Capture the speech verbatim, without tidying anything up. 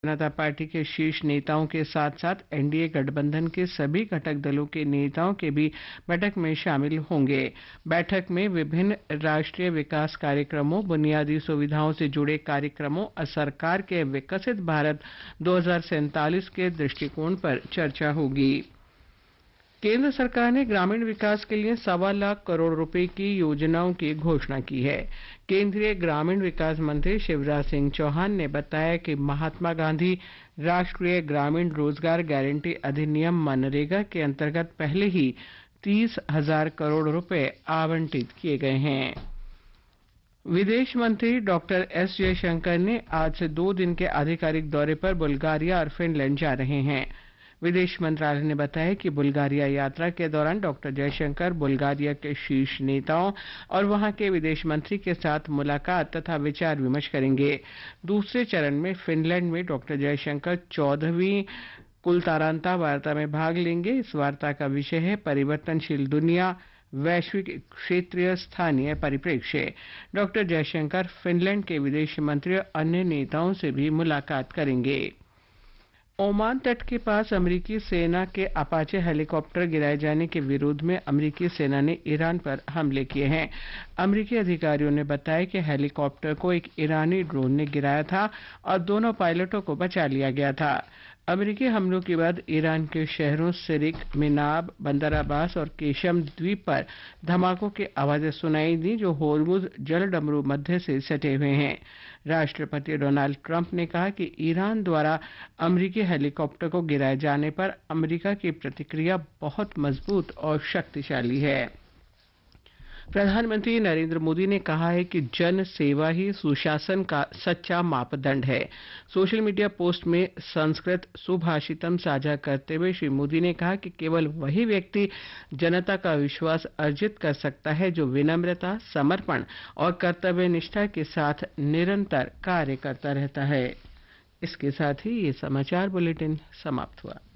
जनता party के शीर्ष नेताओं के साथ साथ एनडीए गठबंधन के सभी घटक दलों के नेताओं के भी बैठक में शामिल होंगे। बैठक में विभिन्न राष्ट्रीय विकास कार्यक्रमों, बुनियादी सुविधाओं से जुड़े कार्यक्रमों और सरकार के विकसित भारत दो हज़ार सैंतालीस के दृष्टिकोण पर चर्चा होगी। केंद्र सरकार ने ग्रामीण विकास के लिए सवा लाख करोड़ रुपए की योजनाओं की घोषणा की है। केंद्रीय ग्रामीण विकास मंत्री शिवराज सिंह चौहान ने बताया कि महात्मा गांधी राष्ट्रीय ग्रामीण रोजगार गारंटी अधिनियम मनरेगा के अंतर्गत पहले ही तीस हजार करोड़ रुपए आवंटित किए गए हैं। विदेश मंत्री डॉक्टर एस जयशंकर ने आज से दो दिन के आधिकारिक दौरे पर बुल्गारिया और फिनलैंड जा रहे हैं। विदेश मंत्रालय ने बताया कि बुल्गारिया यात्रा के दौरान डॉक्टर जयशंकर बुल्गारिया के शीर्ष नेताओं और वहां के विदेश मंत्री के साथ मुलाकात तथा विचार विमर्श करेंगे। दूसरे चरण में फिनलैंड में डॉक्टर जयशंकर चौदहवीं कुलतारांता वार्ता में भाग लेंगे। इस वार्ता का विषय है परिवर्तनशील दुनिया, वैश्विक, क्षेत्रीय, स्थानीय परिप्रेक्ष्य। डॉक्टर जयशंकर फिनलैंड के विदेश मंत्री और अन्य नेताओं से भी मुलाकात करेंगे। ओमान तट के पास अमेरिकी सेना के अपाचे हेलीकॉप्टर गिराए जाने के विरोध में अमेरिकी सेना ने ईरान पर हमले किए हैं। अमेरिकी अधिकारियों ने बताया कि हेलीकॉप्टर को एक ईरानी ड्रोन ने गिराया था और दोनों पायलटों को बचा लिया गया था। अमेरिकी हमलों के बाद ईरान के शहरों सिरिक, मिनाब, बंदर अब्बास और केशम द्वीप पर धमाकों की आवाजें सुनाई दी, जो होर्मुज जलडमरू मध्य से सटे हुए हैं। राष्ट्रपति डोनाल्ड ट्रंप ने कहा कि ईरान द्वारा अमेरिकी हेलीकॉप्टर को गिराए जाने पर अमेरिका की प्रतिक्रिया बहुत मजबूत और शक्तिशाली है। प्रधानमंत्री नरेंद्र मोदी ने कहा है कि जन सेवा ही सुशासन का सच्चा मापदंड है। सोशल मीडिया पोस्ट में संस्कृत सुभाषितम साझा करते हुए श्री मोदी ने कहा कि केवल वही व्यक्ति जनता का विश्वास अर्जित कर सकता है जो विनम्रता, समर्पण और कर्तव्य निष्ठा के साथ निरंतर कार्य करता रहता है। इसके साथ ही ये समाचार बुलेटिन समाप्त हुआ।